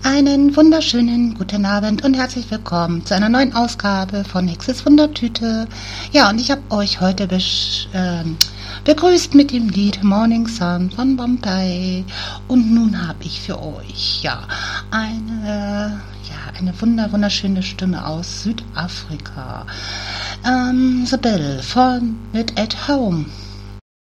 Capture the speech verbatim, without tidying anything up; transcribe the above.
Einen wunderschönen guten Abend und herzlich willkommen zu einer neuen Ausgabe von Hexes Wundertüte. Ja, und ich habe euch heute besch- ähm, begrüßt mit dem Lied Morning Sun von Bombay. Und nun habe ich für euch ja eine, ja, eine wunder wunderschöne Stimme aus Südafrika. Ähm, The Bill von mit At Home.